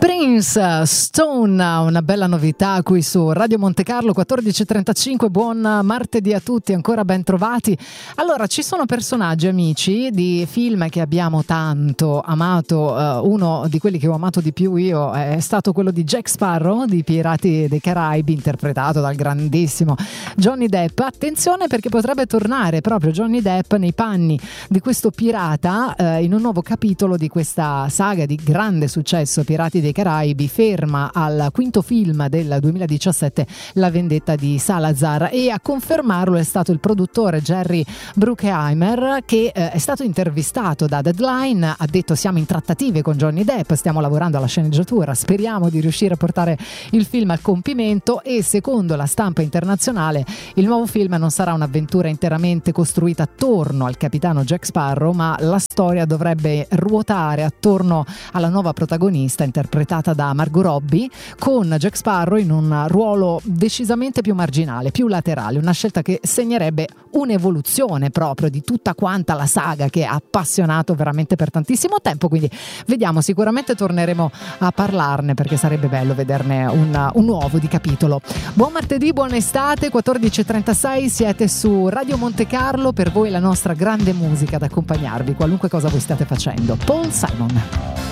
Prince, Stone, una bella novità qui su Radio Monte Carlo, 14.35. Buon martedì a tutti, ancora ben trovati. Allora, ci sono personaggi amici di film che abbiamo tanto amato. Uno di quelli che ho amato di più io è stato quello di Jack Sparrow di Pirati dei Caraibi, interpretato dal grandissimo Johnny Depp. Attenzione, perché potrebbe tornare proprio Johnny Depp nei panni di questo pirata in un nuovo capitolo di questa saga di grande successo, Pirati dei Caraibi, ferma al quinto film del 2017, La vendetta di Salazar, e a confermarlo è stato il produttore Jerry Bruckheimer, che è stato intervistato da Deadline. Ha detto: siamo in trattative con Johnny Depp, stiamo lavorando alla sceneggiatura, speriamo di riuscire a portare il film al compimento, e secondo la stampa internazionale il nuovo film non sarà un'avventura interamente costruita attorno al capitano Jack Sparrow, ma la storia dovrebbe ruotare attorno alla nuova protagonista interpretata da Margot Robbie, con Jack Sparrow in un ruolo decisamente più marginale, più laterale, una scelta che segnerebbe un'evoluzione proprio di tutta quanta la saga che ha appassionato veramente per tantissimo tempo. Quindi vediamo, sicuramente torneremo a parlarne, perché sarebbe bello vederne un nuovo di capitolo. Buon martedì, buona estate, 14.36, siete su Radio Monte Carlo, per voi la nostra grande musica ad accompagnarvi qualunque cosa voi state facendo. Paul Simon.